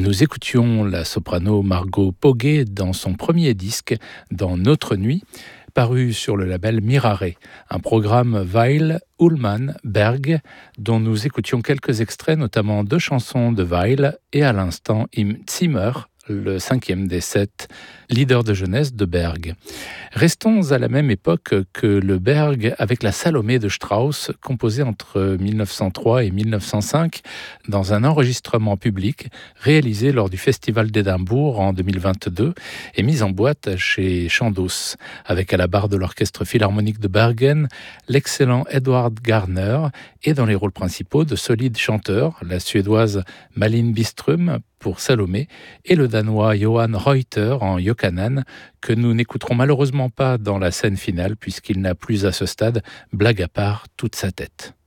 Nous écoutions la soprano Margot Poguet dans son premier disque, Dans Notre Nuit, paru sur le label Mirare, un programme Weill, Ullmann, Berg, dont nous écoutions quelques extraits, notamment 2 chansons de Weill et à l'instant Im Zimmer, le 5e des 7 leaders de jeunesse de Berg. Restons à la même époque que le Berg avec la Salomé de Strauss, composée entre 1903 et 1905 dans un enregistrement public réalisé lors du Festival d'Édimbourg en 2022 et mise en boîte chez Chandos, avec à la barre de l'Orchestre Philharmonique de Bergen l'excellent Edward Garner et dans les rôles principaux de solides chanteurs, la Suédoise Malin Bistrum pour Salomé et le Danois Johan Reuter en Iokannan, que nous n'écouterons malheureusement pas dans la scène finale puisqu'il n'a plus à ce stade, blague à part, toute sa tête.